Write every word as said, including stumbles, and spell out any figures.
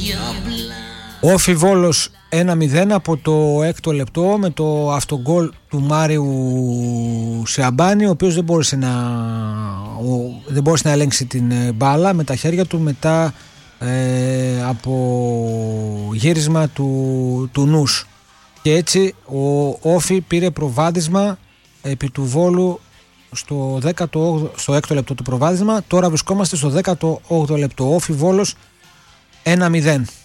Όφι Βόλος ένα μηδέν από το έκτο λεπτό με το αυτογκόλ του Μάριου Σεαμπάνη, ο οποίος δεν μπόρεσε να, ο, δεν μπόρεσε να ελέγξει την μπάλα με τα χέρια του μετά ε, από γύρισμα του, του Νους, και έτσι ο Όφι πήρε προβάδισμα επί του Βόλου στο, δέκατο, στο έκτο λεπτό του προβάδισμα. Τώρα βρισκόμαστε στο δέκατο όγδοο λεπτό. Όφι Βόλος ένα μηδέν.